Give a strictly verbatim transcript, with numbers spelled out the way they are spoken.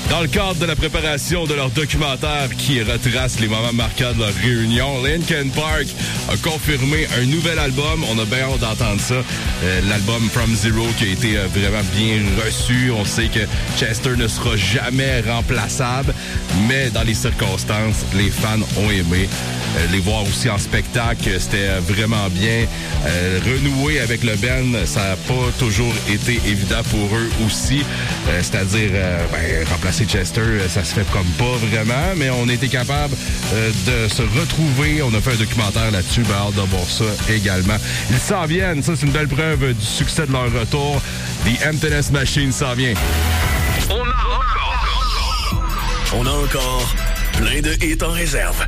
Dans le cadre de la préparation de leur documentaire qui retrace les moments marquants de leur réunion, Linkin Park a confirmé un nouvel album. On a bien hâte d'entendre ça. Euh, l'album From Zero qui a été euh, vraiment bien reçu. On sait que Chester ne sera jamais remplaçable, mais dans les circonstances, les fans ont aimé. Euh, les voir aussi en spectacle, c'était vraiment bien. Euh, renouer avec le band, ça n'a pas toujours été évident pour eux aussi. Euh, c'est-à-dire, euh, ben, remplacer Chester, ça se fait comme pas vraiment, mais on a été capable euh, de se retrouver. On a fait un documentaire là-dessus, ben, hâte de voir ça également. Ils s'en viennent, ça c'est une belle preuve du succès de leur retour. The Emptiness Machine s'en vient. On a encore, on a encore plein de hits en réserve.